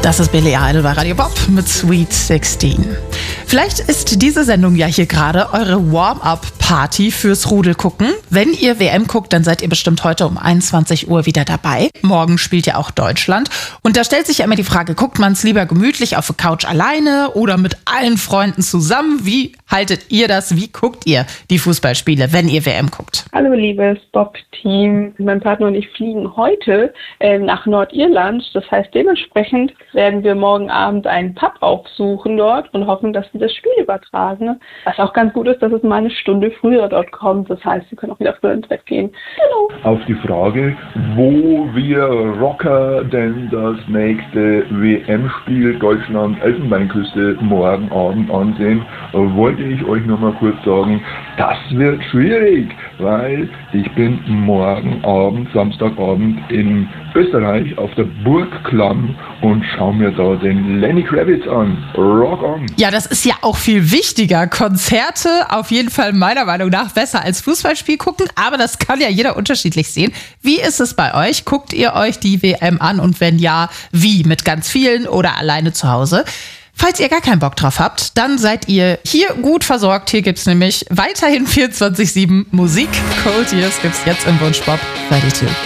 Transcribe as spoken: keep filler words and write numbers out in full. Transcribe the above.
Das ist Billy Idol bei Radio Bob mit Sweet sechzehn. Vielleicht ist diese Sendung ja hier gerade eure Warm-up-Party fürs Rudelgucken. Wenn ihr W M guckt, dann seid ihr bestimmt heute um einundzwanzig Uhr wieder dabei. Morgen spielt ja auch Deutschland. Und da stellt sich ja immer die Frage, guckt man es lieber gemütlich auf der Couch alleine oder mit allen Freunden zusammen? Wie haltet ihr das? Wie guckt ihr die Fußballspiele, wenn ihr W M guckt? Hallo liebes Bob-Team. Mein Partner und ich fliegen heute äh, nach Nordirland. Das heißt, dementsprechend werden wir morgen Abend einen Pub aufsuchen dort und hoffen, dass sie das Spiel übertragen. Was auch ganz gut ist, dass es mal eine Stunde früher dort kommt. Das heißt, sie können auch wieder früher ins Bett gehen. Genau. Auf die Frage, wo wir Rocker denn das nächste W M-Spiel Deutschland-Elfenbeinküste morgen Abend ansehen, wollte ich euch noch mal kurz sagen, das wird schwierig, weil ich bin morgen Abend, Samstagabend in Österreich auf der Burg Klamm und schaue mir da den Lenny Kravitz an. Rock on! Ja, das ist ja auch viel wichtiger. Konzerte auf jeden Fall meiner Meinung nach besser als Fußballspiel gucken, aber das kann ja jeder unterschiedlich sehen. Wie ist es bei euch? Guckt ihr euch die W M an und wenn ja, wie? Mit ganz vielen oder alleine zu Hause? Falls ihr gar keinen Bock drauf habt, dann seid ihr hier gut versorgt. Hier gibt's nämlich weiterhin vierundzwanzig sieben Musik. Cold Years gibt's jetzt im Wunschbob zweiundvierzig.